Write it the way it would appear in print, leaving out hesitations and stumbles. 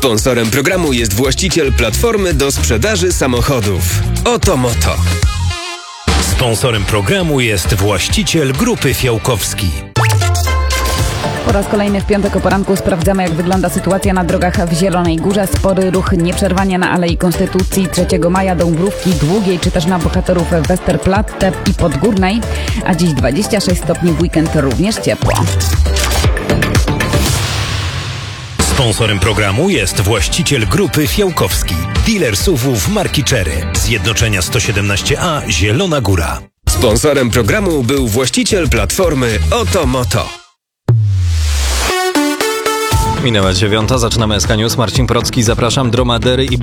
Sponsorem programu jest właściciel platformy do sprzedaży samochodów Otomoto. Sponsorem programu jest właściciel Grupy Fiałkowski. Po raz kolejny w piątek o poranku sprawdzamy, jak wygląda sytuacja na drogach w Zielonej Górze. Spory ruch nieprzerwanie na Alei Konstytucji 3 Maja, Dąbrówki Długiej, czy też na bohaterów Westerplatte i Podgórnej. A dziś 26 stopni, w weekend również ciepło. Sponsorem programu jest właściciel Grupy Fiałkowski. Dealer SUV-ów marki Chery. Zjednoczenia 117A Zielona Góra. Sponsorem programu był właściciel platformy Otomoto. Minęła 9:00, zaczynamy SK News. Marcin Procki, zapraszam. Dromadery i